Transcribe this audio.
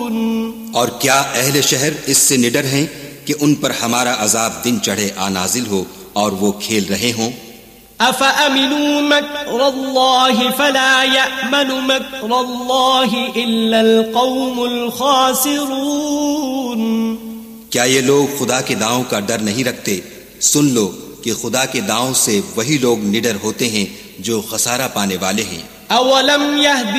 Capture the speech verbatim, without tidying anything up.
और क्या अहले शहर इससे निडर हैं कि उन पर हमारा अजाब दिन चढ़े आ नाजिल हो और वो खेल रहे हों। अफ़अमिनू मक्रल्लाहि फला यअमनु मक्रल्लाहि इल्लल क़ौमुल ख़ासिरून। क्या ये लोग खुदा के दांव का डर नहीं रखते? सुन लो कि खुदा के दांव से वही लोग निडर होते हैं जो खसारा पाने वाले हैं। अवलम यहदी